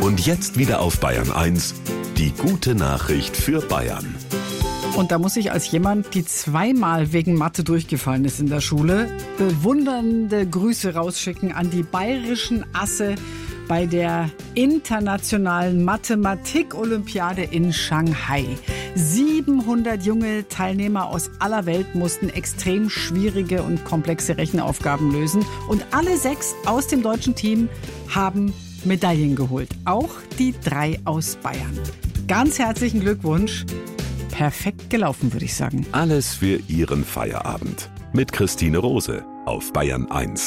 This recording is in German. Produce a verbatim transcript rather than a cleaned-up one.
Und jetzt wieder auf Bayern eins, die gute Nachricht für Bayern. Und da muss ich als jemand, die zweimal wegen Mathe durchgefallen ist in der Schule, bewundernde Grüße rausschicken an die bayerischen Asse bei der internationalen Mathematik-Olympiade in Shanghai. siebenhundert junge Teilnehmer aus aller Welt mussten extrem schwierige und komplexe Rechenaufgaben lösen. Und alle sechs aus dem deutschen Team haben Medaillen geholt. Auch die drei aus Bayern. Ganz herzlichen Glückwunsch. Perfekt gelaufen, würde ich sagen. Alles für Ihren Feierabend. Mit Christine Rose auf Bayern eins.